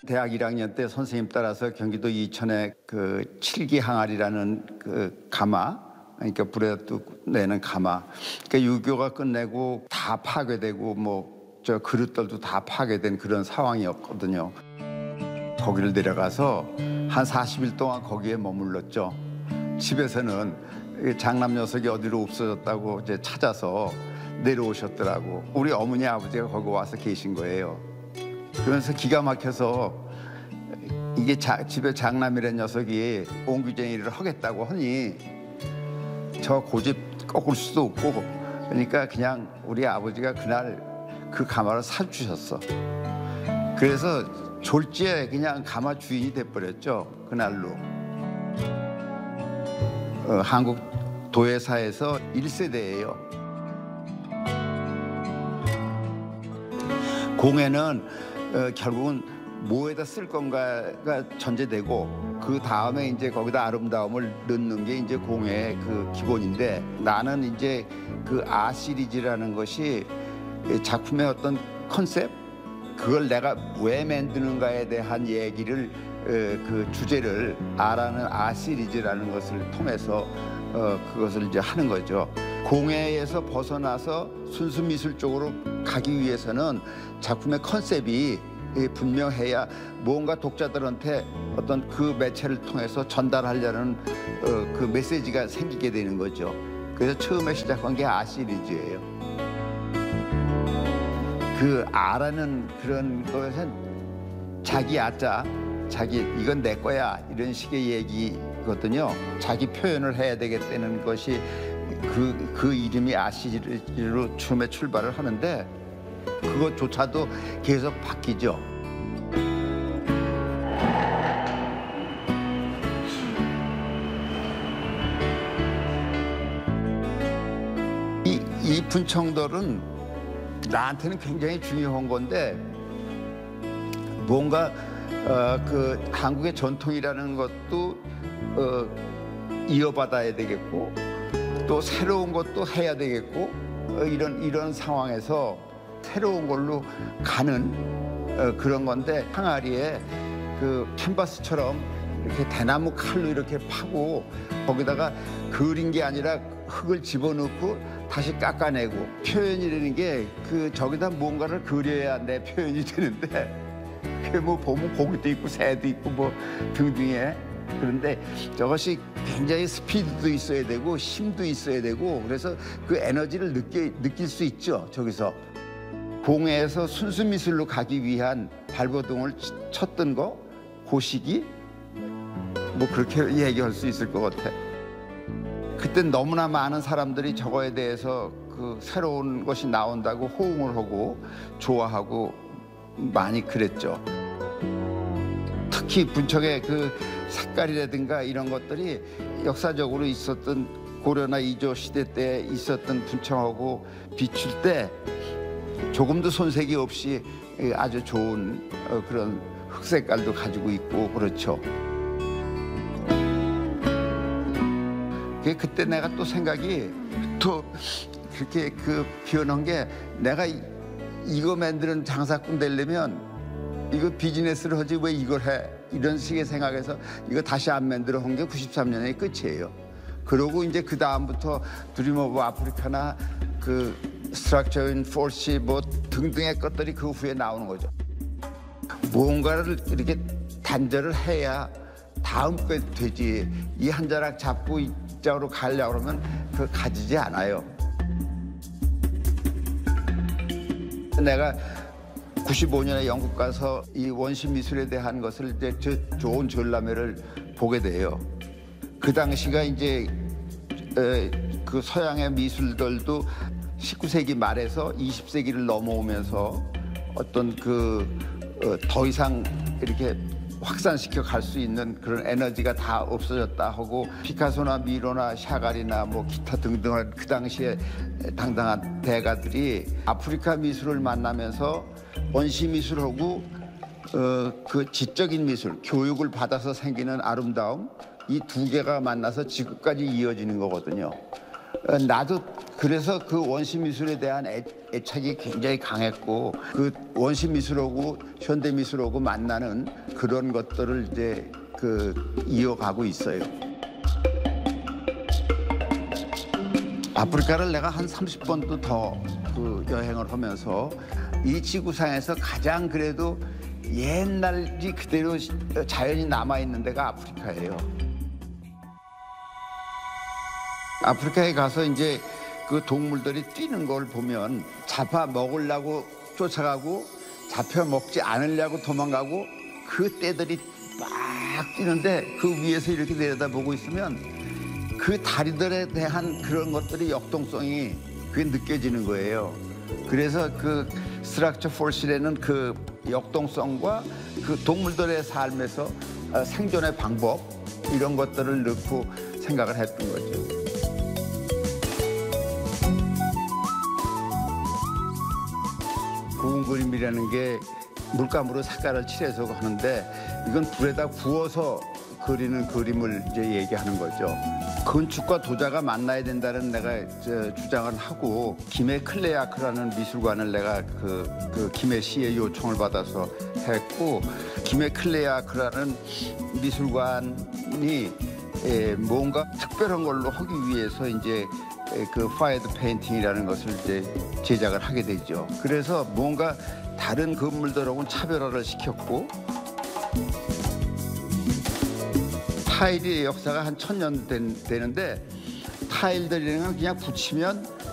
대학 1학년 때 선생님 따라서 경기도 이천에 그 칠기 항아리라는 그 가마, 그러니까 불에다 뚝 내는 가마, 그러니까 유교가 끝내고 다 파괴되고 뭐 저 그릇들도 다 파괴된 그런 상황이었거든요. 거기를 내려가서 한 40일 동안 거기에 머물렀죠. 집에서는 장남 녀석이 어디로 없어졌다고 이제 찾아서 내려오셨더라고. 우리 어머니 아버지가 거기 와서 계신 거예요. 그러면서 기가 막혀서 이게 집에 장남이란 녀석이 옹기쟁이를 하겠다고 하니 저 고집 꺾을 수도 없고, 그러니까 그냥 우리 아버지가 그날 그 가마를 사주셨어. 그래서 졸지에 그냥 가마 주인이 돼버렸죠, 그날로. 한국 도예사에서 1세대예요. 공예는 결국은 뭐에다 쓸 건가가 전제되고 그 다음에 이제 거기다 아름다움을 넣는 게 이제 공예의 그 기본인데, 나는 이제 그 아 시리즈라는 것이 작품의 어떤 컨셉, 그걸 내가 왜 만드는가에 대한 얘기를 그 주제를 아라는 아 시리즈라는 것을 통해서 그것을 이제 하는 거죠. 공예에서 벗어나서 순수 미술 쪽으로 가기 위해서는 작품의 컨셉이 분명해야 뭔가 독자들한테 어떤 그 매체를 통해서 전달하려는 그 메시지가 생기게 되는 거죠. 그래서 처음에 시작한 게 아 시리즈예요. 그 아라는 그런 것은 자기 아자, 자기 이건 내 거야 이런 식의 얘기거든요. 자기 표현을 해야 되겠다는 것이 그 이름이 아 시리즈로 처음에 출발을 하는데, 그것조차도 계속 바뀌죠. 이 분청들은 나한테는 굉장히 중요한 건데, 뭔가 그 한국의 전통이라는 것도 이어받아야 되겠고, 또 새로운 것도 해야 되겠고, 이런 상황에서 새로운 걸로 가는 그런 건데, 항아리에 그 캔버스처럼 이렇게 대나무 칼로 이렇게 파고 거기다가 그린 게 아니라 흙을 집어넣고 다시 깎아내고, 표현이라는 게 그 저기다 뭔가를 그려야 내 표현이 되는데, 그게 뭐 보면 고기도 있고 새도 있고 뭐 등등해. 그런데 저것이 굉장히 스피드도 있어야 되고 힘도 있어야 되고, 그래서 그 에너지를 느낄 수 있죠. 저기서 공예에서 순수 미술로 가기 위한 발버둥을 쳤던 거, 그 시기 뭐 그렇게 얘기할 수 있을 것 같아. 그때 너무나 많은 사람들이 저거에 대해서 그 새로운 것이 나온다고 호응을 하고 좋아하고 많이 그랬죠. 특히 분청의 그 색깔이라든가 이런 것들이 역사적으로 있었던 고려나 이조 시대 때 있었던 분청하고 비출 때 조금도 손색이 없이 아주 좋은 그런 흑색깔도 가지고 있고 그렇죠. 그때 내가 또 생각이 또 그렇게 그 변한 게, 내가 이거 만드는 장사꾼 되려면 이거 비즈니스를 하지 왜 이걸 해, 이런 식의 생각에서 이거 다시 안 만들어 한 게 93년의 끝이에요. 그러고 이제 그 다음부터 드림 오브 아프리카나 그 스트럭처 인 포시 뭐 등등의 것들이 그 후에 나오는 거죠. 무언가를 이렇게 단절을 해야 다음 게 되지, 이 한 자락 잡고 이쪽으로 가려고 그러면 그걸 가지지 않아요. 내가 95년에 영국 가서 이 원시 미술에 대한 것을 이제 좋은 전람회를 보게 돼요. 그 당시가 이제 그 서양의 미술들도 19세기 말에서 20세기를 넘어오면서 어떤 더 이상 이렇게 확산시켜 갈 수 있는 그런 에너지가 다 없어졌다 하고, 피카소나 미로나 샤갈이나 뭐 기타 등등을 그 당시에 당당한 대가들이 아프리카 미술을 만나면서 원시 미술하고 그 지적인 미술, 교육을 받아서 생기는 아름다움, 이 두 개가 만나서 지금까지 이어지는 거거든요. 나도 그래서 그 원시 미술에 대한 애착이 굉장히 강했고 그 원시 미술하고 현대 미술하고 만나는 그런 것들을 이제 이어가고 있어요. 아프리카를 내가 한 30번도 더 여행을 하면서 이 지구상에서 가장 그래도 옛날이 그대로 자연이 남아있는 데가 아프리카예요. 아프리카에 가서 이제 그 동물들이 뛰는 걸 보면 잡아 먹으려고 쫓아가고 잡혀 먹지 않으려고 도망가고 그 떼들이 막 뛰는데 그 위에서 이렇게 내려다보고 있으면 그 다리들에 대한 그런 것들이 역동성이 그게 느껴지는 거예요. 그래서 그 스트럭처 폴시라는 그 역동성과 그 동물들의 삶에서 생존의 방법 이런 것들을 넣고 생각을 했던 거죠. 구운 그림이라는 게 물감으로 색깔을 칠해서 하는데 이건 불에다 구워서 그리는 그림을 이제 얘기하는 거죠. 건축과 도자가 만나야 된다는 내가 주장을 하고 김해 클레아크라는 미술관을 내가 그 김해 시의 요청을 받아서 했고 김해 클레아크라는 미술관이 뭔가 특별한 걸로 하기 위해서 이제 그 파이드 페인팅이라는 것을 이제 제작을 하게 되죠. 그래서 뭔가 다른 건물들하고는 차별화를 시켰고 타일의 역사가 한 1000년 되는데 타일들이랑 그냥 붙이면